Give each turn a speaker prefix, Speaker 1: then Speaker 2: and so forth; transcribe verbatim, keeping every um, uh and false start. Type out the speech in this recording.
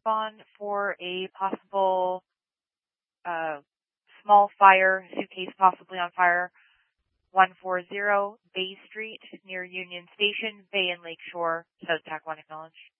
Speaker 1: respond for a possible uh, small fire, suitcase possibly on fire, one forty Bay Street near Union Station, Bay and Lakeshore, South Tac one acknowledged.